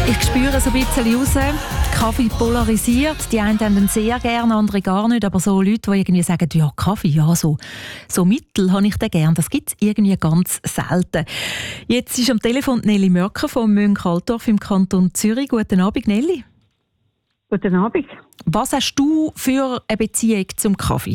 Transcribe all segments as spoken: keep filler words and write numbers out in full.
Ich spüre so ein bisschen raus, Kaffee polarisiert. Die einen haben ihn sehr gerne, andere gar nicht. Aber so Leute, die irgendwie sagen, ja, Kaffee, ja, so, so Mittel habe ich den gerne. Das gibt es irgendwie ganz selten. Jetzt ist am Telefon Nelly Mörker von München-Altdorf im Kanton Zürich. Guten Abend, Nelly. Guten Abend. Was hast du für eine Beziehung zum Kaffee?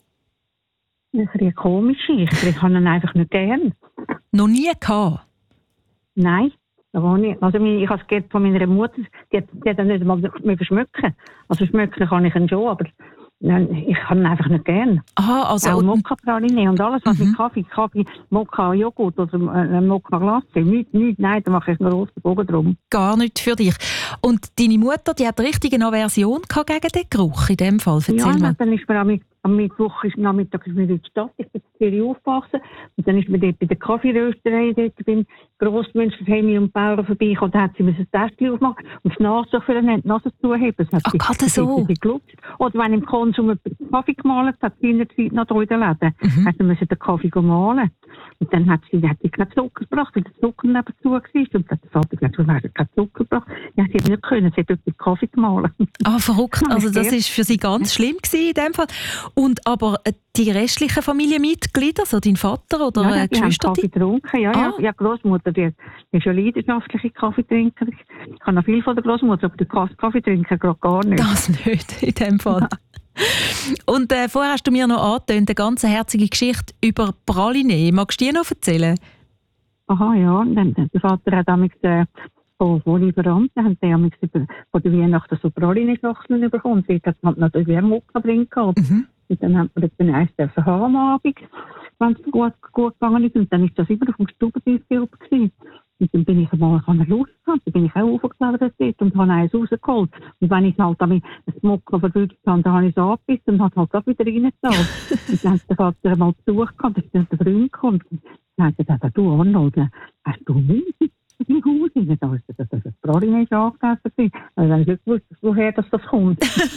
Das ist eine komische. Ich, ich habe ihn einfach nicht gern. Noch nie gehabt? Nein. Aber nicht. Also ich habe es gehört von meiner Mutter, die hat, die hat ihn nicht mal mehr schmecken. Also schmecken kann ich ihn schon, aber nein, ich kann ihn einfach nicht gern. Aha, also auch Mokka-Praline und alles, was mhm. mit Kaffee, Kaffee, Mokka-Joghurt oder äh, Mokka-Glasse, nichts, nichts, nein, da mache ich einen grossen Bogen drum. Gar nicht für dich. Und deine Mutter, die hat richtig eine Aversion gegen den Geruch in dem Fall? Erzähl ja, mal. Dann ist mir am, am Mittwoch, ist, Nachmittag ist mir in die Stadt, ich bin in Zürich aufgewachsen und dann ist mir dort bei der Kaffeerösterei, dort bin Grossmünster, Hemi und Bauern vorbeigekommen, da hat sie mir ein Täschchen aufgemacht und das Nase für die Nase zuheben. Ach, gerade so? Oder wenn im Konsum Kaffee gemahlen hat, sie in der Zeit noch da in den Läden, mhm. hat sie den Kaffee mahlen. Und dann hat sie, hat sie keinen Zucker gebracht, weil der Zucker nebenzu war. Und dann hat der Vater gesagt, du hast keinen Zucker gebracht. Ja, sie hat nicht können, sie hat dort den Kaffee gemahlen. Ah, verrückt. Also das war für sie ganz schlimm gewesen in dem Fall. Und aber die restlichen Familienmitglieder, so dein Vater oder ja, die Geschwister? haben Kaffee getrunken, ja. Ah. Ja, ja, Großmutter, die, die ist ja leidenschaftliche Kaffeetrinkerin. Ich habe noch viel von der Großmutter, aber die Kaffeetrinker gerade gar nicht. Das nicht, in dem Fall. Und äh, vorher hast du mir noch angetönt, eine ganz herzige Geschichte über Praline. Magst du die noch erzählen? Aha, ja. Der Vater hat damals äh, von, von Lieferanten haben sie damals von der Weihnachten so Praline-Schachteln bekommen. Sie hat man natürlich auch Mokka drin gehabt. Mhm. Und dann hat man das dann eins dürfen haben am Abend, wenn es gut, gut gegangen ist. Und dann ist das immer auf dem Stubentisch gewesen. Und dann bin ich einmal an der Lust gehabt, dann bin ich auch aufgeklettert dort und habe eins rausgeholt. Und wenn ich halt damit ein Mokka verwünscht habe, dann habe ich es angebissen und habe halt auch wieder reingetan. Und dann hat der Vater einmal Besuch gehabt, dass dann der Freund kommt. Und dann hat er gesagt, du Arnold, hast du Musik im Haus? Und dann ist das ein Praline angegessen. Also dann habe ich nicht gewusst, woher das, das kommt.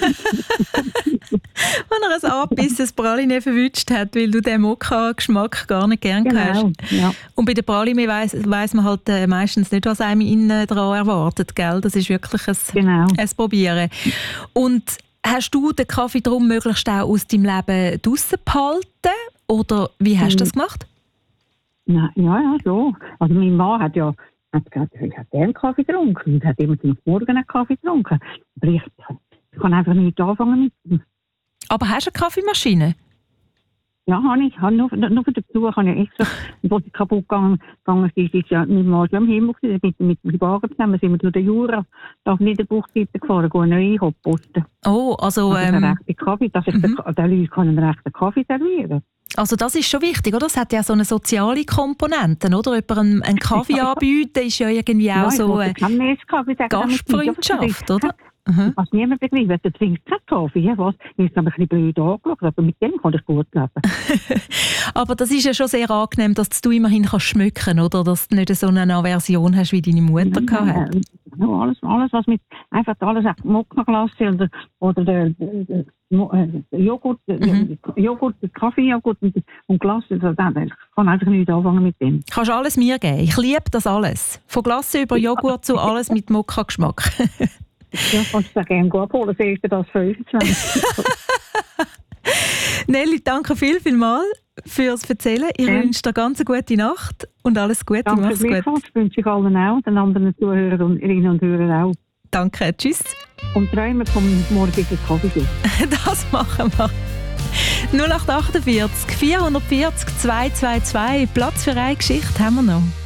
Wenn er ein angebissenes Praline verwünscht hat, weil du den Mokka-Geschmack gar nicht gern genau, hast. Ja. Und bei der Praline weiss, weiss man halt äh, meistens nicht, was einem innen dran erwartet. Gell? Das ist wirklich ein, genau. ein Probieren. Und hast du den Kaffee darum möglichst auch aus deinem Leben draussen behalten? Oder wie hast du das gemacht? Na, ja, ja, so. Also mein Mann hat ja hat gesagt, ich habe gerne Kaffee getrunken und hat immer zum Morgen einen Kaffee getrunken. Aber ich, ich kann einfach nicht anfangen mit. Aber hast du eine Kaffeemaschine? Ja, habe ich. Habe nur, nur dazu habe ich extra, wo sie kaputt gegangen ist, ist ja mein Mann schon am Himmel gewesen. Mit, mit dem Wagen zusammen sind wir durch den Jura auf Niederbuchseite gefahren, gehen neu einposten. Oh, also... also ähm, rechte Kaffee, dass ich mhm. den, den Leuten einen rechten Kaffee servieren. Also das ist schon wichtig, oder? Es hat ja so eine soziale Komponente, oder? Jemand einen, einen Kaffee anbieten ist ja irgendwie auch ja, so eine Gastfreundschaft, oder? Mhm. Was niemand begreift, der trinkt keinen Kaffee. Ja, was? Ich habe ein bisschen blöd angeschaut, aber mit dem kann ich gut leben. Aber das ist ja schon sehr angenehm, dass du immerhin kannst schmecken, oder? Dass du nicht so eine Aversion hast, wie deine Mutter ja, hatte. Ja, alles, alles, was mit einfach alles Mokka-Glasse oder, oder der, der, der Joghurt, mhm. Joghurt, Kaffeejoghurt und, und Glasse, das, ich kann einfach nicht anfangen mit dem. Kannst du alles mir geben? Ich liebe das alles. Von Glasse über Joghurt zu alles mit Mokka-Geschmack. Ja, kannst du sehr gerne abholen, sehe ich dir das fünfundzwanzig. Nelly, danke viel, viel mal fürs Erzählen. Ich ja. wünsche dir ganz eine gute Nacht und alles Gute. Danke, mach's gut. Das wünsche ich allen auch, den anderen Zuhörerinnen und Hörern auch. Danke, tschüss. Und träumen vom morgigen Kaffee. Das machen wir. null acht acht vier, vier vier null, zwei zwei zwei, Platz für eine Geschichte haben wir noch.